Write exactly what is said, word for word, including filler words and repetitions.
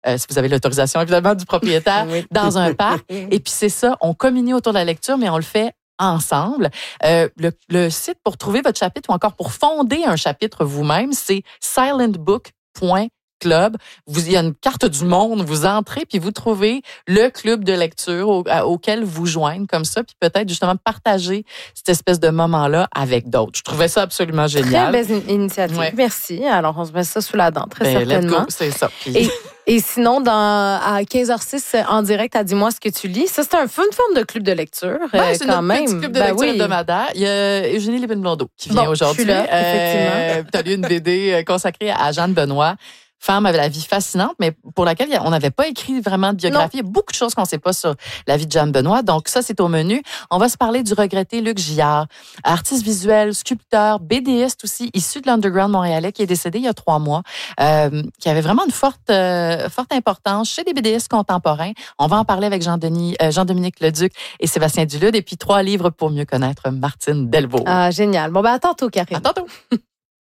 euh, si vous avez l'autorisation évidemment du propriétaire, oui. dans un parc. Et puis c'est ça, on communie autour de la lecture, mais on le fait ensemble. Euh, le, le site pour trouver votre chapitre ou encore pour fonder un chapitre vous-même, c'est silent book point club. Vous, il y a une carte du monde, vous entrez puis vous trouvez le club de lecture au, à, auquel vous joignez comme ça, puis peut-être justement partager cette espèce de moment-là avec d'autres. Je trouvais ça absolument génial. Très belle initiative. Ouais. Merci. Alors, on se met ça sous la dent, très Ben, certainement. Let's go, c'est ça. Puis... Et, et sinon, dans, à quinze heures six, en direct, à Dis-moi ce que tu lis, ça, c'est un, une forme de club de lecture, ben, euh, c'est quand notre même. petit club de ben lecture oui. hebdomadaire. Il y a Eugénie Lépine-Blondeau qui vient bon, aujourd'hui. Je suis là, effectivement. Euh, tu as lu une B D consacrée à Jeanne Benoît. Femme avec la vie fascinante, mais pour laquelle on n'avait pas écrit vraiment de biographie. Non. Il y a beaucoup de choses qu'on ne sait pas sur la vie de Jeanne Benoît. Donc, ça, c'est au menu. On va se parler du regretté Luc Gillard, artiste visuel, sculpteur, BDiste aussi, issu de l'underground montréalais, qui est décédé il y a trois mois, euh, qui avait vraiment une forte, euh, forte importance chez les BDistes contemporains. On va en parler avec Jean-Denis, euh, Jean-Dominique Leduc et Sébastien Dulude. Et puis, trois livres pour mieux connaître Martine Delvaux. Ah, génial. Bon, ben, à tantôt, Karine. À tantôt.